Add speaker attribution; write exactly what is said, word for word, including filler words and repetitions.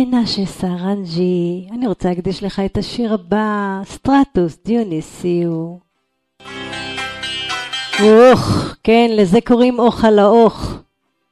Speaker 1: מנשה סרנג'י, אני רוצה להקדיש לך את השיר הבא, סטרטוס דיוניסיו. אוך, כן, לזה קוראים אוך על האוך.